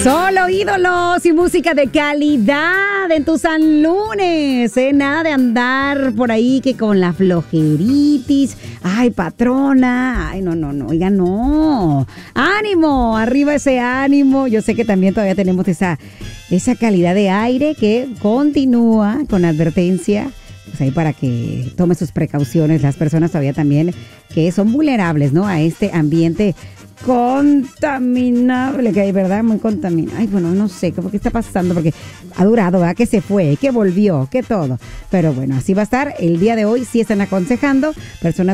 Solo ídolos y música de calidad en tu San Lunes, ¿eh? Nada de andar por ahí que con la flojeritis. Ay, patrona. Ay, no. Oiga, no. Ánimo, arriba ese ánimo. Yo sé que también todavía tenemos esa calidad de aire que continúa con advertencia. Pues ahí para que tome sus precauciones las personas todavía también que son vulnerables, ¿no? A este ambiente contaminable que hay, ¿verdad? Muy contaminado. Ay, bueno, no sé qué está pasando porque ha durado, ¿verdad? Que se fue, que volvió, que todo. Pero bueno, así va a estar el día de hoy. Sí están aconsejando personas